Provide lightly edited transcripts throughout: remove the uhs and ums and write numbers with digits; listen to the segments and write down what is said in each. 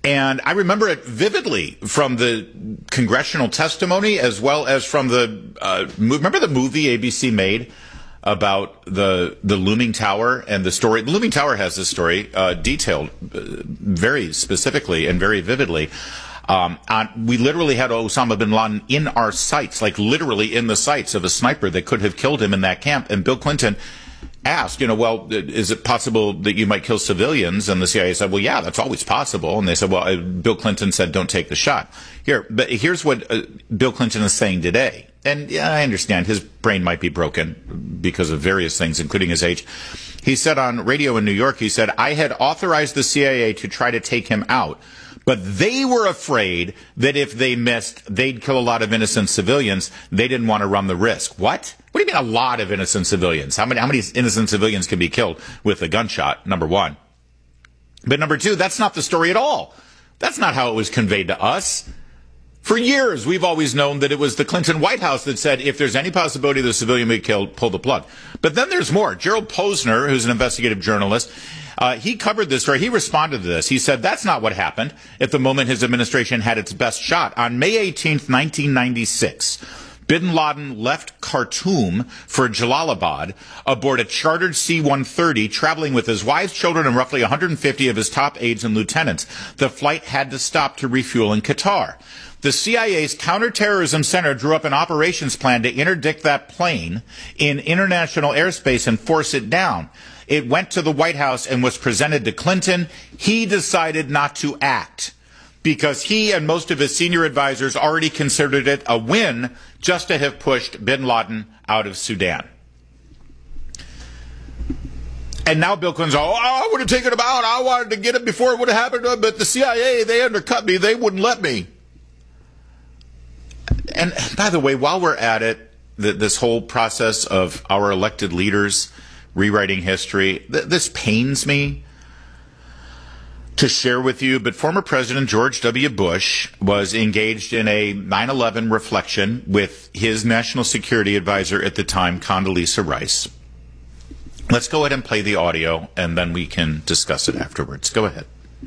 And I remember it vividly from the congressional testimony as well as from the, remember the movie ABC made about the Looming Tower and the story? The Looming Tower has this story detailed very specifically and very vividly. We literally had Osama bin Laden in our sights, like literally in the sights of a sniper that could have killed him in that camp. And Bill Clinton asked, well, is it possible that you might kill civilians? And the CIA said, well, yeah, that's always possible. And they said, well, Bill Clinton said, don't take the shot. But here's what Bill Clinton is saying today. And yeah, I understand his brain might be broken because of various things, including his age. He said on radio in New York, he said, I had authorized the CIA to try to take him out, but they were afraid that if they missed, they'd kill a lot of innocent civilians. They didn't want to run the risk. What? What do you mean a lot of innocent civilians? How many innocent civilians can be killed with a gunshot? Number one. But number two, that's not the story at all. That's not how it was conveyed to us. For years, we've always known that it was the Clinton White House that said, if there's any possibility the civilian will be killed, pull the plug. But then there's more. Gerald Posner, who's an investigative journalist, he covered this story. He responded to this. He said that's not what happened at the moment his administration had its best shot. On May 18th, 1996, bin Laden left Khartoum for Jalalabad aboard a chartered C-130, traveling with his wife, children, and roughly 150 of his top aides and lieutenants. The flight had to stop to refuel in Qatar. The CIA's Counterterrorism Center drew up an operations plan to interdict that plane in international airspace and force it down. It went to the White House and was presented to Clinton. He decided not to act because he and most of his senior advisors already considered it a win just to have pushed bin Laden out of Sudan. And now Bill Clinton's, I would have taken him out. I wanted to get it before it would have happened to him, but the CIA, they undercut me. They wouldn't let me. And by the way, while we're at it, this whole process of our elected leaders rewriting history, this pains me to share with you, but former President George W. Bush was engaged in a 9/11 reflection with his national security advisor at the time, Condoleezza Rice. Let's go ahead and play the audio, and then we can discuss it afterwards. Go ahead.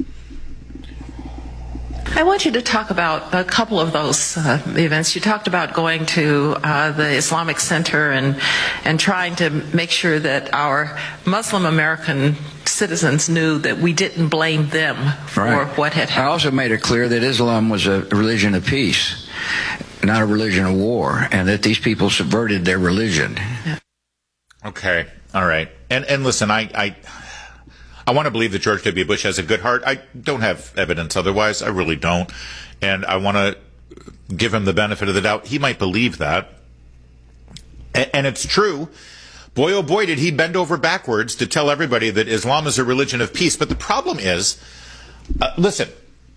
I want you to talk about a couple of those events. You talked about going to the Islamic Center and trying to make sure that our Muslim American citizens knew that we didn't blame them for what had happened. I also made it clear that Islam was a religion of peace, not a religion of war, and that these people subverted their religion. Yeah. Okay, all right. And listen, I want to believe that George W. Bush has a good heart. I don't have evidence otherwise. I really don't. And I want to give him the benefit of the doubt. He might believe that. And it's true. Boy, oh boy, did he bend over backwards to tell everybody that Islam is a religion of peace. But the problem is, listen,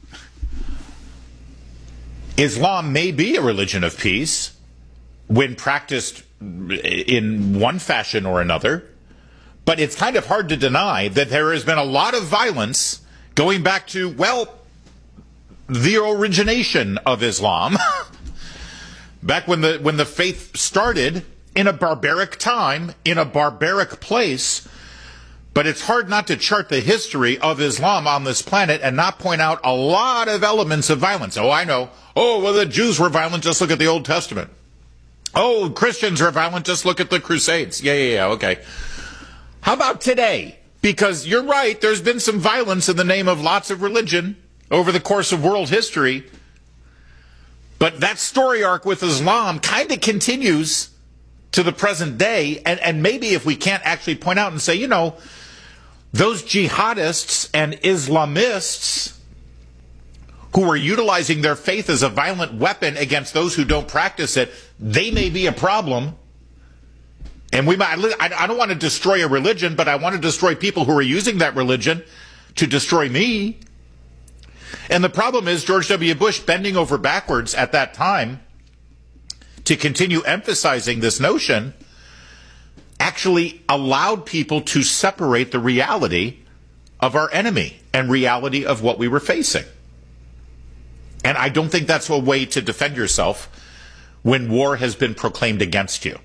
Islam may be a religion of peace when practiced in one fashion or another. But it's kind of hard to deny that there has been a lot of violence going back to, well, the origination of Islam. Back when the faith started in a barbaric time, in a barbaric place. But it's hard not to chart the history of Islam on this planet and not point out a lot of elements of violence. Oh, I know. Oh, well, the Jews were violent. Just look at the Old Testament. Oh, Christians are violent. Just look at the Crusades. Yeah, okay. How about today? Because you're right, there's been some violence in the name of lots of religion over the course of world history. But that story arc with Islam kind of continues to the present day. And maybe if we can't actually point out and say, those jihadists and Islamists who are utilizing their faith as a violent weapon against those who don't practice it, they may be a problem. And I don't want to destroy a religion, but I want to destroy people who are using that religion to destroy me. And the problem is George W. Bush bending over backwards at that time to continue emphasizing this notion actually allowed people to separate the reality of our enemy and reality of what we were facing. And I don't think that's a way to defend yourself when war has been proclaimed against you.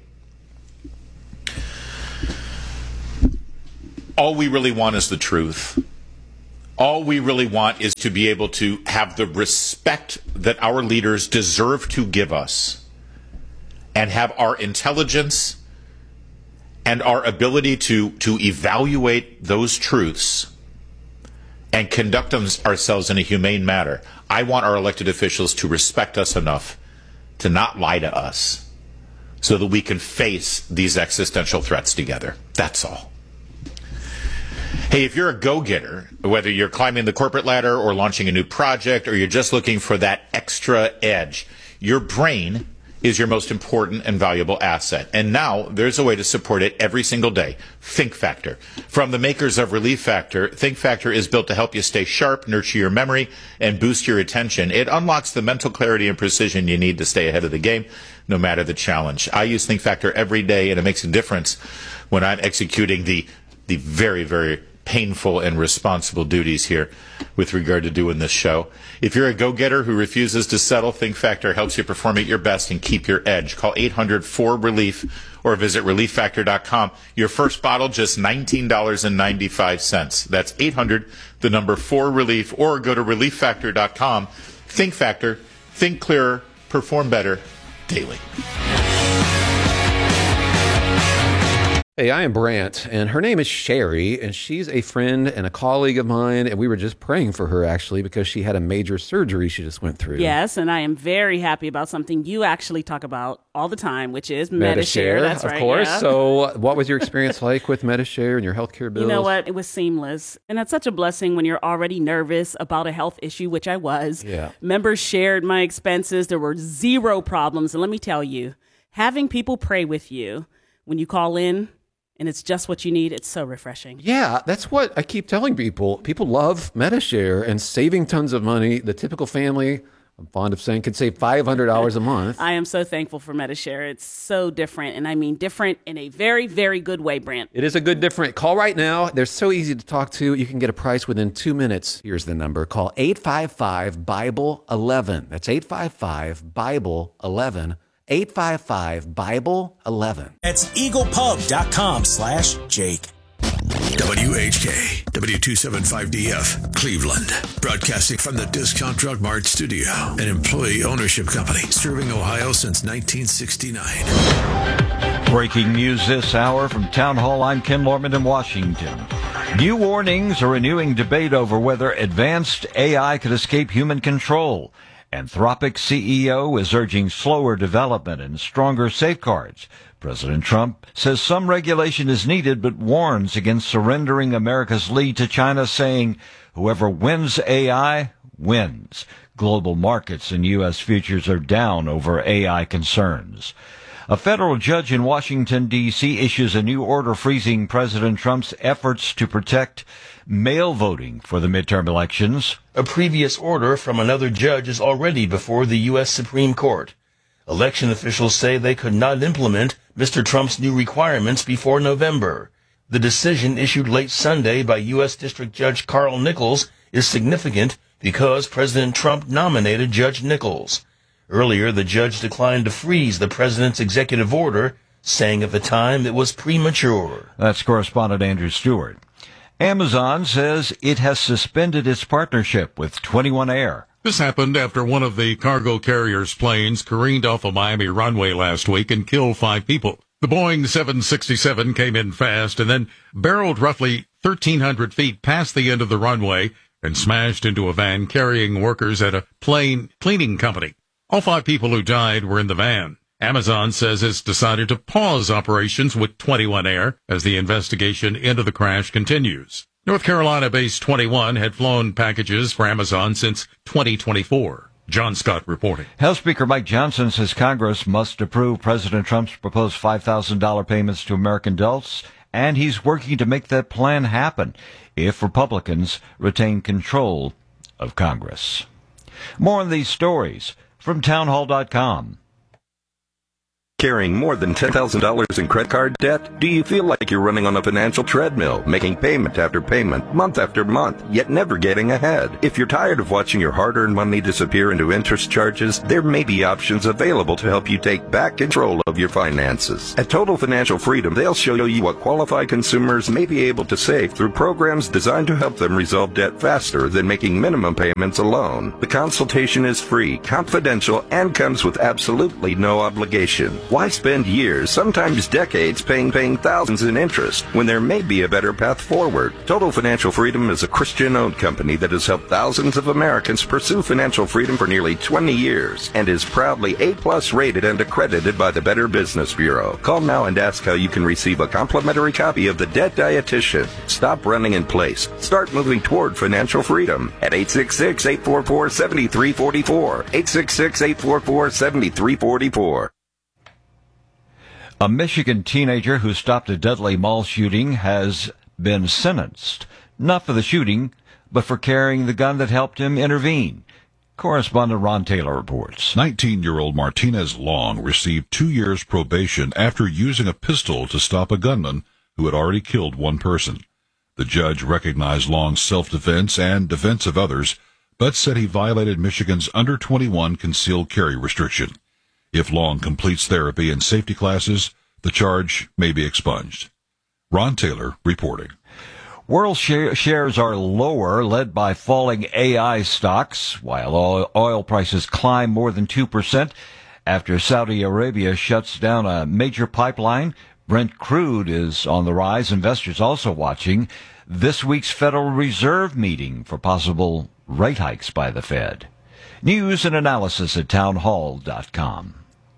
All we really want is the truth. All we really want is to be able to have the respect that our leaders deserve to give us and have our intelligence and our ability to evaluate those truths and conduct ourselves in a humane manner. I want our elected officials to respect us enough to not lie to us so that we can face these existential threats together. That's all. Hey, if you're a go-getter, whether you're climbing the corporate ladder or launching a new project or you're just looking for that extra edge, your brain is your most important and valuable asset. And now there's a way to support it every single day. Think Factor. From the makers of Relief Factor, Think Factor is built to help you stay sharp, nurture your memory, and boost your attention. It unlocks the mental clarity and precision you need to stay ahead of the game, no matter the challenge. I use Think Factor every day, and it makes a difference when I'm executing the very, very painful and responsible duties here with regard to doing this show. If you're a go-getter who refuses to settle, Think Factor helps you perform at your best and keep your edge. Call 800-4RELIEF or visit ReliefFactor.com. Your first bottle, just $19.95. That's 800, the number 4RELIEF, or go to ReliefFactor.com. Think Factor. Think clearer. Perform better daily. Hey, I am Brant, and her name is Sherry, and she's a friend and a colleague of mine, and we were just praying for her, actually, because she had a major surgery she just went through. Yes, and I am very happy about something you actually talk about all the time, which is Medi-Share. That's right, of course. Yeah. So what was your experience like with Medi-Share and your healthcare bills? You know what? It was seamless, and that's such a blessing when you're already nervous about a health issue, which I was. Yeah. Members shared my expenses. There were zero problems, and let me tell you, having people pray with you when you call in, and it's just what you need. It's so refreshing. Yeah, that's what I keep telling people. People love Medi-Share and saving tons of money. The typical family, I'm fond of saying, could save $500 a month. I am so thankful for Medi-Share. It's so different, and I mean different in a very, very good way, Brant. It is a good different. Call right now. They're so easy to talk to. You can get a price within 2 minutes. Here's the number. Call 855-BIBLE-11. That's 855-BIBLE-11. 855-BIBLE-11. That's eaglepub.com/Jake. WHK, W275DF, Cleveland. Broadcasting from the Discount Drug Mart studio, an employee ownership company serving Ohio since 1969. Breaking news this hour from Town Hall. I'm Ken Lorman in Washington. New warnings, a renewing debate over whether advanced AI could escape human control. Anthropic CEO is urging slower development and stronger safeguards. President Trump says some regulation is needed, but warns against surrendering America's lead to China, saying whoever wins AI wins. Global markets and U.S. futures are down over AI concerns. A federal judge in Washington, D.C. issues a new order freezing President Trump's efforts to protect mail voting for the midterm elections. A previous order from another judge is already before the U.S. Supreme Court. Election officials say they could not implement Mr. Trump's new requirements before November. The decision issued late Sunday by U.S. District Judge Carl Nichols is significant because President Trump nominated Judge Nichols. Earlier, the judge declined to freeze the president's executive order, saying at the time it was premature. That's correspondent Andrew Stewart. Amazon says it has suspended its partnership with 21 Air. This happened after one of the cargo carrier's planes careened off a Miami runway last week and killed 5 people. The Boeing 767 came in fast and then barreled roughly 1,300 feet past the end of the runway and smashed into a van carrying workers at a plane cleaning company. All 5 people who died were in the van. Amazon says it's decided to pause operations with 21 Air as the investigation into the crash continues. North Carolina-based 21 had flown packages for Amazon since 2024. John Scott reporting. House Speaker Mike Johnson says Congress must approve President Trump's proposed $5,000 payments to American adults, and he's working to make that plan happen if Republicans retain control of Congress. More on these stories from townhall.com. carrying more than $10,000 in credit card debt? Do you feel like you're running on a financial treadmill, making payment after payment, month after month, yet never getting ahead? If you're tired of watching your hard-earned money disappear into interest charges, there may be options available to help you take back control of your finances. At Total Financial Freedom, they'll show you what qualified consumers may be able to save through programs designed to help them resolve debt faster than making minimum payments alone. The consultation is free, confidential, and comes with absolutely no obligation. Why spend years, sometimes decades, paying thousands in interest when there may be a better path forward? Total Financial Freedom is a Christian-owned company that has helped thousands of Americans pursue financial freedom for nearly 20 years and is proudly A+ rated and accredited by the Better Business Bureau. Call now and ask how you can receive a complimentary copy of The Debt Dietitian. Stop running in place. Start moving toward financial freedom at 866-844-7344. 866-844-7344. A Michigan teenager who stopped a deadly mall shooting has been sentenced, not for the shooting, but for carrying the gun that helped him intervene. Correspondent Ron Taylor reports. 19-year-old Martinez Long received 2 years probation after using a pistol to stop a gunman who had already killed one person. The judge recognized Long's self-defense and defense of others, but said he violated Michigan's under-21 concealed carry restriction. If Long completes therapy and safety classes, the charge may be expunged. Ron Taylor reporting. World shares are lower, led by falling AI stocks, while oil prices climb more than 2% after Saudi Arabia shuts down a major pipeline. Brent crude is on the rise. Investors also watching this week's Federal Reserve meeting for possible rate hikes by the Fed. News and analysis at townhall.com.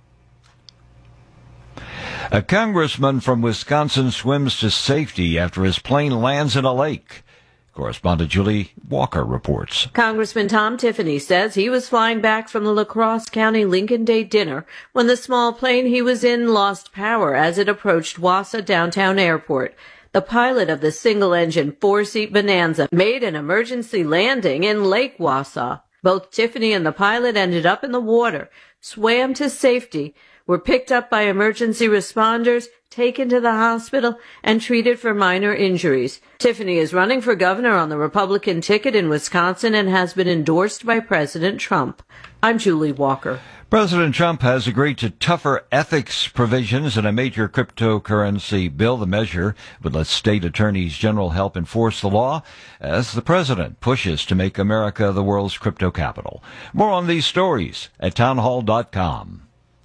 A congressman from Wisconsin swims to safety after his plane lands in a lake. Correspondent Julie Walker reports. Congressman Tom Tiffany says he was flying back from the La Crosse County Lincoln Day dinner when the small plane he was in lost power as it approached Wausau Downtown Airport. The pilot of the single-engine 4-seat Bonanza made an emergency landing in Lake Wausau. Both Tiffany and the pilot ended up in the water, swam to safety, were picked up by emergency responders, taken to the hospital, and treated for minor injuries. Tiffany is running for governor on the Republican ticket in Wisconsin and has been endorsed by President Trump. I'm Julie Walker. President Trump has agreed to tougher ethics provisions in a major cryptocurrency bill. The measure would let state attorneys general help enforce the law as the president pushes to make America the world's crypto capital. More on these stories at townhall.com.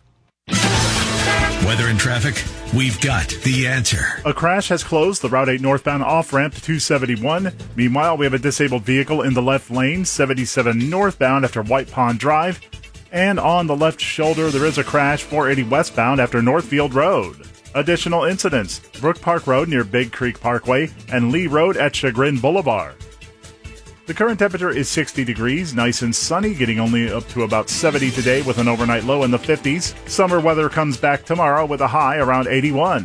Weather and traffic, we've got the answer. A crash has closed the Route 8 northbound off-ramp to 271. Meanwhile, we have a disabled vehicle in the left lane, 77 northbound after White Pond Drive. And on the left shoulder, there is a crash, 480 westbound after Northfield Road. Additional incidents, Brook Park Road near Big Creek Parkway and Lee Road at Chagrin Boulevard. The current temperature is 60 degrees, nice and sunny, getting only up to about 70 today with an overnight low in the 50s. Summer weather comes back tomorrow with a high around 81.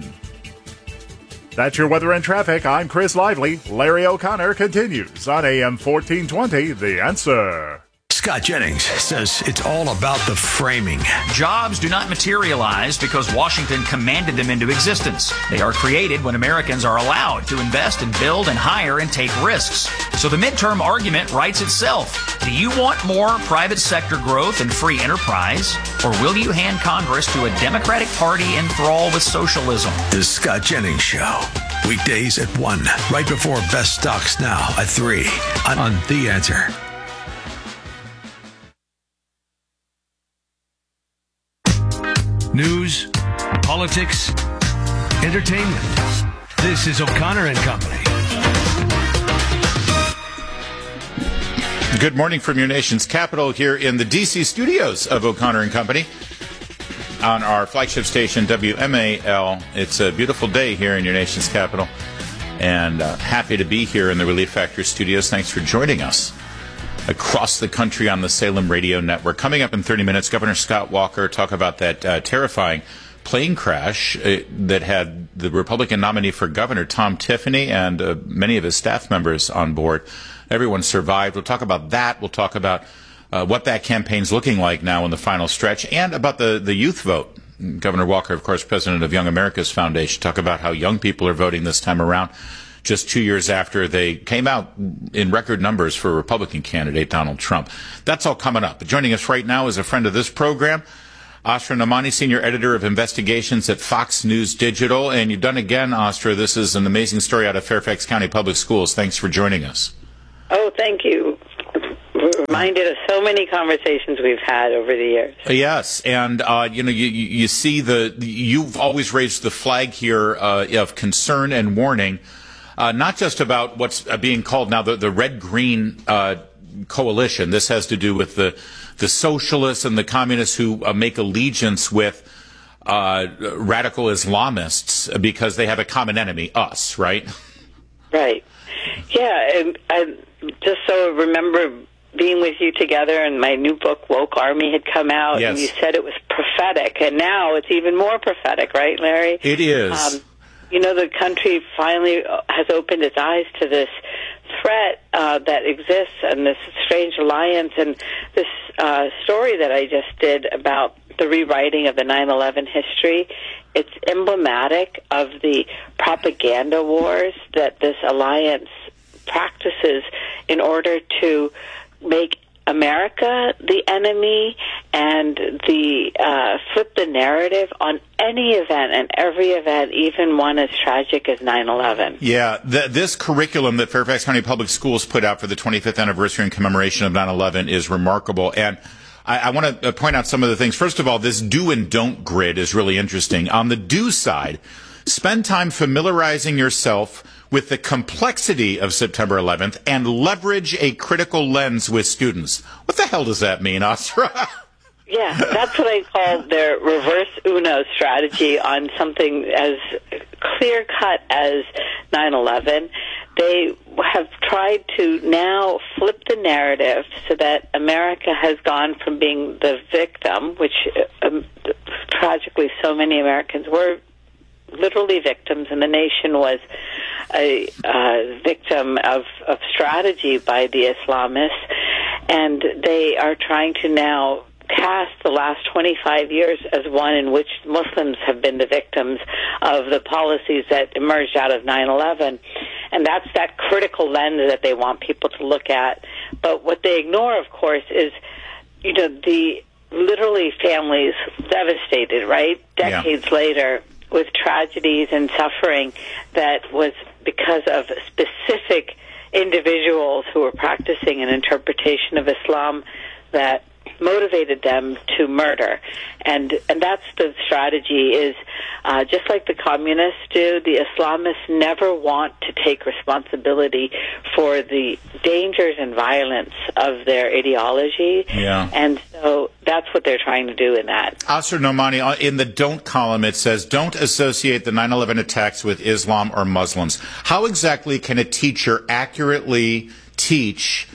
That's your weather and traffic. I'm Chris Lively. Larry O'Connor continues on AM 1420, The Answer. Scott Jennings says it's all about the framing. Jobs do not materialize because Washington commanded them into existence. They are created when Americans are allowed to invest and build and hire and take risks. So the midterm argument writes itself. Do you want more private sector growth and free enterprise? Or will you hand Congress to a Democratic Party enthralled with socialism? The Scott Jennings Show. Weekdays at 1, right before Best Stocks Now at 3 on The Answer. News, politics, entertainment. This is O'Connor and Company. Good morning from your nation's capital here in the D.C. studios of O'Connor and Company on our flagship station, WMAL. It's a beautiful day here in your nation's capital, and happy to be here in the Relief Factor studios. Thanks for joining us. Across the country on the Salem Radio Network. Coming up in 30 minutes, Governor Scott Walker talk about that terrifying plane crash that had the Republican nominee for governor, Tom Tiffany, and many of his staff members on board. Everyone survived. We'll talk about that. We'll talk about what that campaign's looking like now in the final stretch, and about the youth vote Governor Walker, of course, president of Young America's Foundation, talk about how young people are voting this time around, just 2 years after they came out in record numbers for Republican candidate Donald Trump. That's all coming up. But joining us right now is a friend of this program, Asra Nomani, senior editor of investigations at Fox News Digital. And you've done again, Asra. This is an amazing story out of Fairfax County Public Schools. Thanks for joining us. Oh, thank you. We're reminded of so many conversations we've had over the years. Yes, and you see you've always raised the flag here of concern and warning, not just about what's being called now the red-green coalition. This has to do with the socialists and the communists who make allegiance with radical Islamists because they have a common enemy, us, right? Right. Yeah, and I just so remember being with you together, and my new book, Woke Army, had come out, yes. And you said it was prophetic, and now it's even more prophetic, right, Larry? It is. The country finally has opened its eyes to this threat that exists and this strange alliance, and this story that I just did about the rewriting of the 9/11 history. It's emblematic of the propaganda wars that this alliance practices in order to make America the enemy and flip the narrative on any event and every event, even one as tragic as 9/11. Yeah, this curriculum that Fairfax County Public Schools put out for the 25th anniversary and commemoration of 9/11 is remarkable. And I want to point out some of the things. First of all, this do and don't grid is really interesting. On the do side, spend time familiarizing yourself with the complexity of September 11th and leverage a critical lens with students. What the hell does that mean, Asra? Yeah, that's what I call their reverse Uno strategy on something as clear-cut as 9/11. They have tried to now flip the narrative so that America has gone from being the victim, which tragically so many Americans were literally victims, and the nation was a victim of strategy by the Islamists, and they are trying to now cast the last 25 years as one in which Muslims have been the victims of the policies that emerged out of 9/11. And that's that critical lens that they want people to look at. But what they ignore, of course, is, the literally families devastated, right? Decades later, with tragedies and suffering that was because of specific individuals who were practicing an interpretation of Islam that motivated them to murder. And that's the strategy is, just like the communists do, the Islamists never want to take responsibility for the dangers and violence of their ideology. Yeah. And so that's what they're trying to do in that. Asra Nomani, in the don't column, it says, don't associate the 9/11 attacks with Islam or Muslims. How exactly can a teacher accurately teach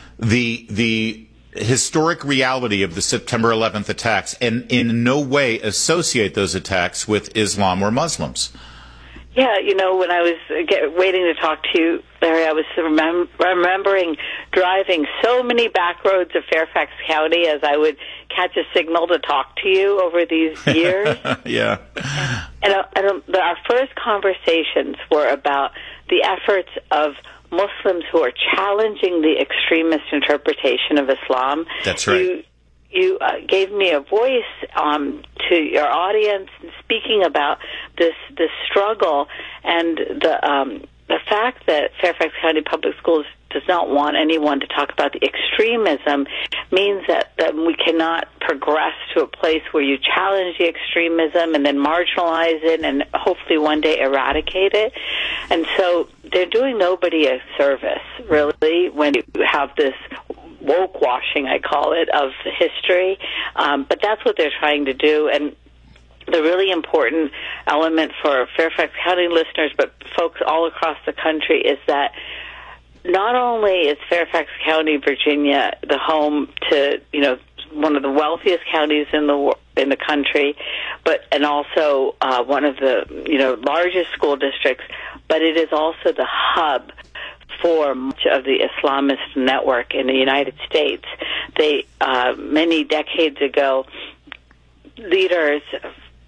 the historic reality of the September 11th attacks and in no way associate those attacks with Islam or Muslims? Yeah, when I was waiting to talk to you, Larry, I was remembering driving so many back roads of Fairfax County as I would catch a signal to talk to you over these years. Yeah. And our first conversations were about the efforts of Muslims who are challenging the extremist interpretation of Islam. That's right. You gave me a voice to your audience, speaking about this struggle and the fact that Fairfax County Public Schools does not want anyone to talk about the extremism means that we cannot progress to a place where you challenge the extremism and then marginalize it and hopefully one day eradicate it. And so they're doing nobody a service, really, when you have this woke washing, I call it, of history. But that's what they're trying to do. And the really important element for Fairfax County listeners, but folks all across the country, is that not only is Fairfax County, Virginia, the home to, one of the wealthiest counties in the country, and also one of the, largest school districts, but it is also the hub for much of the Islamist network in the United States. They, many decades ago, leaders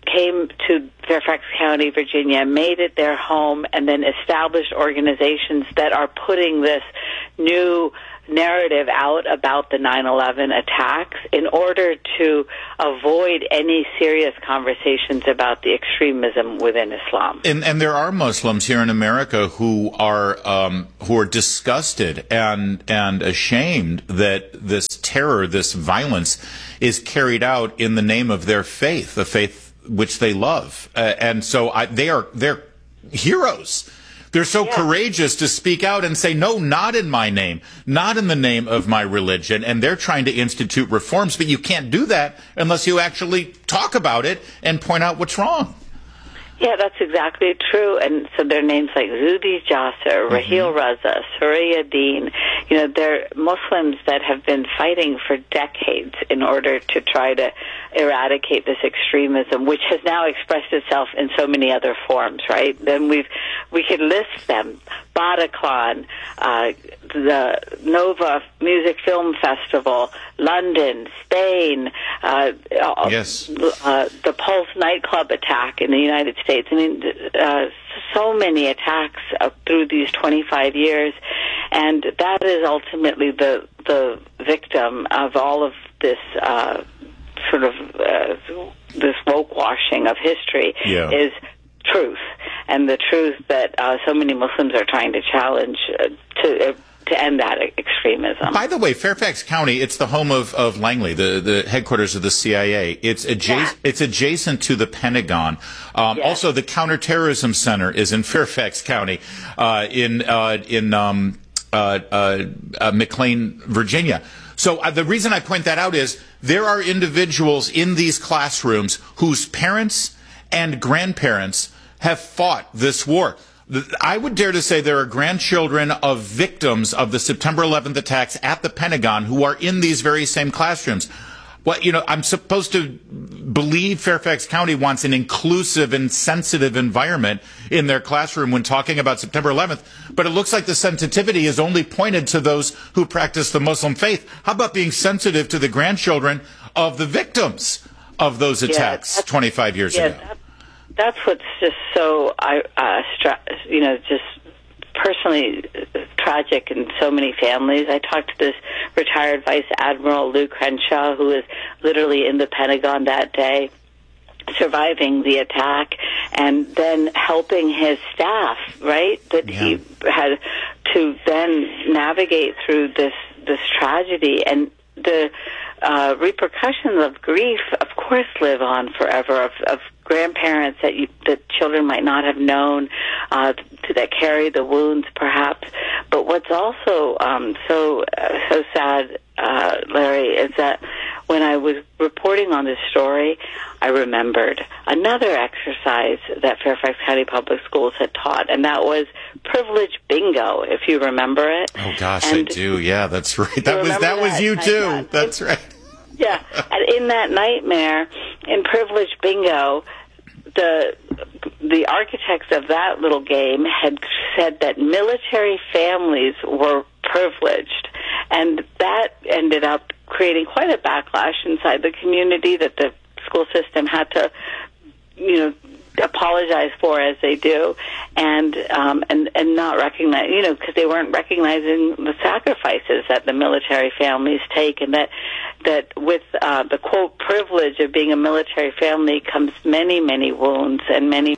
came to Fairfax County, Virginia, made it their home, and then established organizations that are putting this new narrative out about the 9/11 attacks in order to avoid any serious conversations about the extremism within Islam. And there are Muslims here in America who are disgusted and ashamed that this terror, this violence, is carried out in the name of their faith, the faith which they love, and so they're heroes. They're so courageous to speak out and say, no, not in my name, not in the name of my religion. And they're trying to institute reforms, but you can't do that unless you actually talk about it and point out what's wrong. Yeah, that's exactly true. And so their names like Zuhdi Jasser, Raheel Raza, Suraya Deen, they're Muslims that have been fighting for decades in order to try to eradicate this extremism, which has now expressed itself in so many other forms, right? Then we could list them. Bataclan, the Nova Music Film Festival, London, Spain, the Pulse nightclub attack in the United States. I mean, so many attacks through these 25 years, and that is ultimately the victim of all of this this woke washing of history is truth, and the truth that so many Muslims are trying to challenge to end that extremism. By the way, Fairfax County, it's the home of Langley, the headquarters of the CIA. It's adjacent to the Pentagon. Also, the Counterterrorism Center is in Fairfax County, in McLean, Virginia. So the reason I point that out is there are individuals in these classrooms whose parents and grandparents have fought this war. I would dare to say there are grandchildren of victims of the September 11th attacks at the Pentagon who are in these very same classrooms. Well, I'm supposed to believe Fairfax County wants an inclusive and sensitive environment in their classroom when talking about September 11th, but it looks like the sensitivity is only pointed to those who practice the Muslim faith. How about being sensitive to the grandchildren of the victims of those attacks 25 years ago? That's what's just so, just personally tragic in so many families. I talked to this retired Vice Admiral Lou Crenshaw, who was literally in the Pentagon that day, surviving the attack, and then helping his staff, right? That he had to then navigate through this tragedy, and the repercussions of grief, of course, live on forever, of grandparents that children might not have known, that carry the wounds, perhaps. But what's also so sad, Larry, is that when I was reporting on this story, I remembered another exercise that Fairfax County Public Schools had taught, and that was privilege bingo, if you remember it. Oh gosh, I do. Yeah, that's right. That was you too. That's right. Yeah, and in that nightmare, in privilege bingo, the architects of that little game had said that military families were privileged, and that ended up creating quite a backlash inside the community that the school system had to, apologize for, as they do, and not recognize, because they weren't recognizing the sacrifices that the military families take, and that with the quote privilege of being a military family comes many, many wounds and many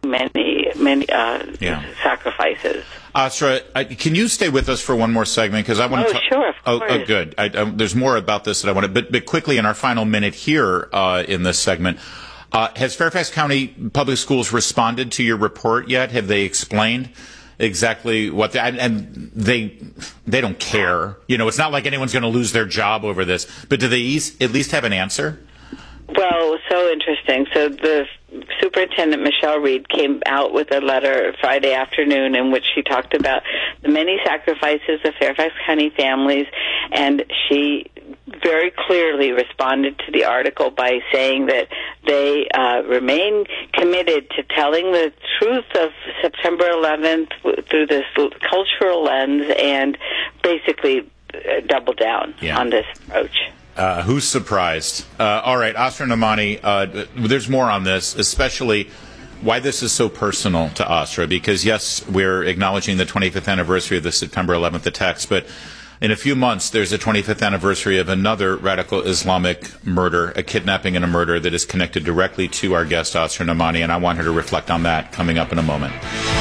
sacrifices. Asra, can you stay with us for one more segment? Because I want to. Sure. Of course. Oh, good. There's more about this that I want to. But quickly, in our final minute here in this segment, has Fairfax County Public Schools responded to your report yet? Have they explained exactly what? And they don't care. It's not like anyone's going to lose their job over this. But do they at least have an answer? Well, so interesting. So the Superintendent Michelle Reed came out with a letter Friday afternoon in which she talked about the many sacrifices of Fairfax County families, and she very clearly responded to the article by saying that they remain committed to telling the truth of September 11th through this cultural lens, and basically double down on this approach. Who's surprised? All right, Asra Nomani, there's more on this, especially why this is so personal to Asra, because yes, we're acknowledging the 25th anniversary of the September 11th attacks, but in a few months, there's a 25th anniversary of another radical Islamic murder, a kidnapping and a murder that is connected directly to our guest, Asra Nomani, and I want her to reflect on that coming up in a moment.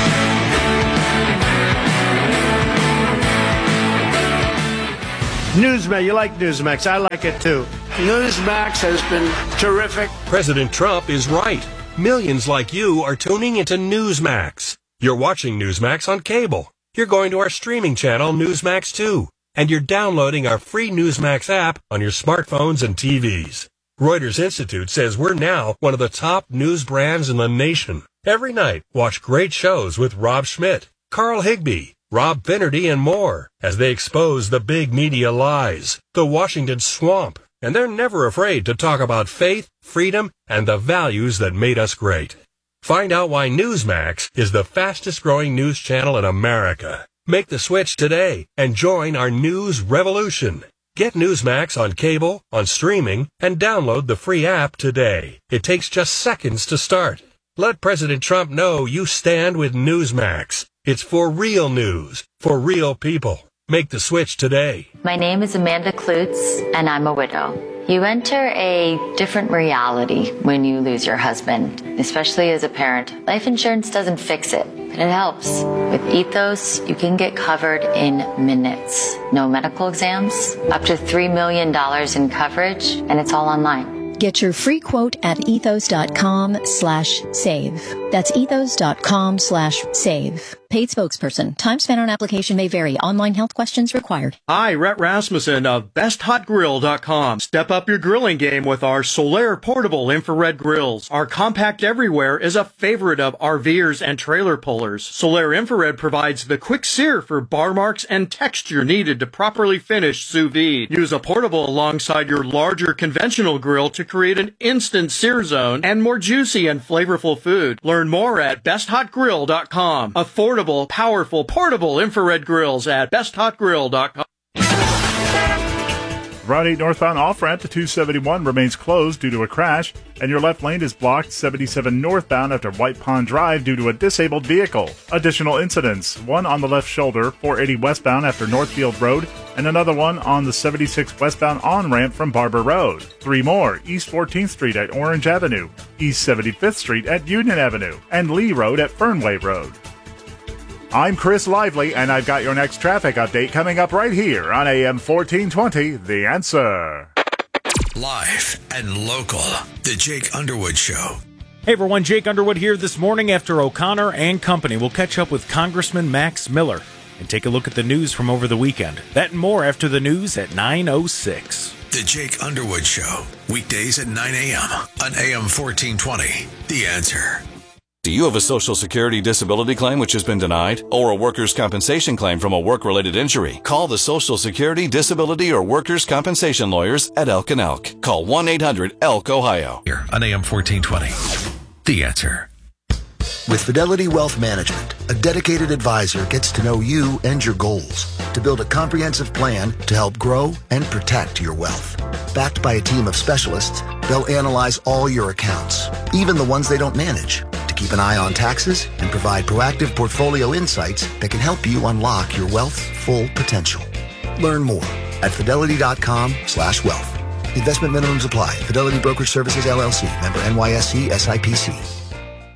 Newsmax, you like Newsmax. I like it too. Newsmax has been terrific. President Trump is right. Millions like you are tuning into Newsmax. You're watching Newsmax on cable. You're going to our streaming channel, Newsmax 2. And you're downloading our free Newsmax app on your smartphones and TVs. Reuters Institute says we're now one of the top news brands in the nation. Every night, watch great shows with Rob Schmidt, Carl Higbie, Rob Finnerty, and more as they expose the big media lies, the Washington swamp, and they're never afraid to talk about faith, freedom, and the values that made us great. Find out why Newsmax is the fastest growing news channel in America. Make the switch today and join our news revolution. Get Newsmax on cable, on streaming, and download the free app today. It takes just seconds to start. Let President Trump know you stand with Newsmax. It's for real news, for real people. Make the switch today. My name is Amanda Klutz, and I'm a widow. You enter a different reality when you lose your husband, especially as a parent. Life insurance doesn't fix it, but it helps. With Ethos, you can get covered in minutes. No medical exams, up to $3 million in coverage, and it's all online. Get your free quote at ethos.com/save. That's ethos.com/save. Paid spokesperson. Time spent on application may vary. Online health questions required. Hi, Rhett Rasmussen of BestHotGrill.com. Step up your grilling game with our Solaire portable infrared grills. Our compact everywhere is a favorite of RVers and trailer pullers. Solaire infrared provides the quick sear for bar marks and texture needed to properly finish sous vide. Use a portable alongside your larger conventional grill to create an instant sear zone and more juicy and flavorful food. Learn more at BestHotGrill.com. Affordable, powerful, portable infrared grills at BestHotGrill.com. Route 8 northbound off-ramp to 271 remains closed due to a crash, and your left lane is blocked 77 northbound after White Pond Drive due to a disabled vehicle. Additional incidents, one on the left shoulder, 480 westbound after Northfield Road, and another one on the 76 westbound on-ramp from Barber Road. 3 more, East 14th Street at Orange Avenue, East 75th Street at Union Avenue, and Lee Road at Fernway Road. I'm Chris Lively, and I've got your next traffic update coming up right here on AM 1420, The Answer. Live and local, The Jake Underwood Show. Hey everyone, Jake Underwood here this morning after O'Connor and company. We'll catch up with Congressman Max Miller and take a look at the news from over the weekend. That and more after the news at 9:06. The Jake Underwood Show, weekdays at 9 a.m. on AM 1420, The Answer. Do you have a Social Security disability claim which has been denied? Or a workers' compensation claim from a work-related injury? Call the Social Security, Disability, or Workers' Compensation Lawyers at Elk & Elk. Call 1-800-ELK-OHIO. Here on AM 1420, The Answer. With Fidelity Wealth Management, a dedicated advisor gets to know you and your goals to build a comprehensive plan to help grow and protect your wealth. Backed by a team of specialists, they'll analyze all your accounts, even the ones they don't manage, to keep an eye on taxes and provide proactive portfolio insights that can help you unlock your wealth's full potential. Learn more at fidelity.com/wealth. Investment minimums apply. Fidelity Brokerage Services, LLC. Member NYSE SIPC.